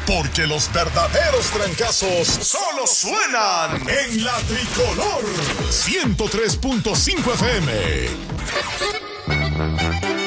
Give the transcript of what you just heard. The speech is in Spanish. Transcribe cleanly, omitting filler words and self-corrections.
Porque los verdaderos trancazos solo suenan en la Tricolor 103.5 FM.